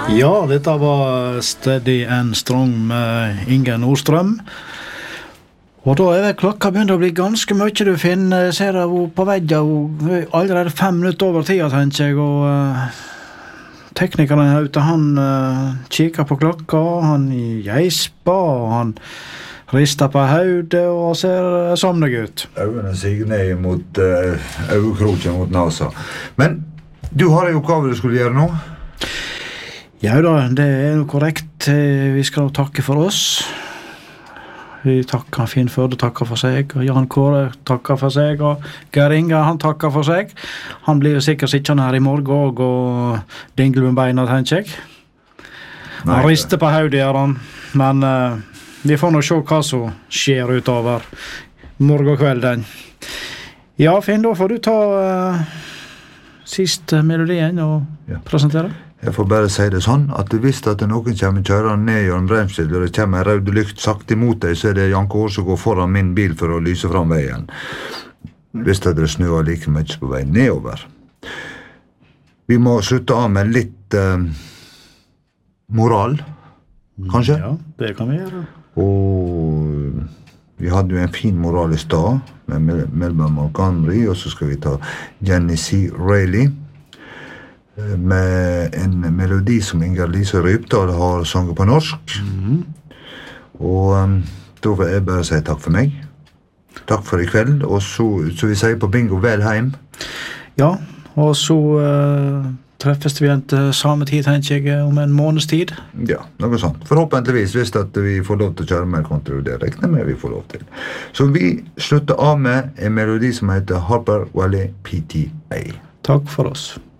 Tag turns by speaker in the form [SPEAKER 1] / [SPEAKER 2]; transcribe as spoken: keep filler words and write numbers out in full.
[SPEAKER 1] Ja, dette var Steady and Strong med Inge Nordstrøm. Og da er klokka begynner å bli ganske mye du finner. Jeg ser hun på veggen, hun er allerede fem minutter over tida, tenker jeg, og uh, teknikeren her ute, han uh, kikker på klokka, han geisper, og han rister på hodet og ser somnig ut.
[SPEAKER 2] Øynene siger ned mot uh, øyekroken mot nasa. Men du har en oppgave du skulle gjøre nå?
[SPEAKER 1] Ja da, det er jo korrekt. Vi skal takke for oss. Vi takker Finn Førde, takker for seg, og Jan Kåre takker for seg, og Geir Inge, han takker for seg. Han blir jo sikkert sittende her i morgen også, og dingle med beina, tenker jeg. Han rister på hodet, gjør han, men uh, vi får nå se hva som skjer utover morgenkvelden. Ja, Finn, da får du ta uh, siste melodien og ja. Presentere.
[SPEAKER 2] Jeg får bare si det sånn, at du visste at noen kommer kjørende ned gjennom bremsel, og det kommer en rød lykt sakte imot deg, så er det Jan Kåre som går foran min bil for å lyse fram veien. Visste at det snøer like mye på vei nedover. Vi må slutte av med litt eh, moral, kanskje?
[SPEAKER 1] Ja, det kan vi gjøre.
[SPEAKER 2] Og vi hadde jo en fin moral i stad, med Melba Montgomery, og så skal vi ta Jenny C. Reilly, med en melodi som Inger-Lise Rypdal har sunget på norsk. Mm-hmm. Og um, da vil jeg bare si takk for meg. Takk for i kveld, og så, så vi sier på bingo vel hjem.
[SPEAKER 1] Ja, og så uh, treffes vi igjen til samme tid, tenker jeg, om en måneds tid.
[SPEAKER 2] Ja, noe sånt. Forhåpentligvis hvis at vi får lov til å kjøre mer kontroll, det regner med vi får lov til. Så vi slutter av med en melodi som heter Harper Valley P T A.
[SPEAKER 1] Takk for oss.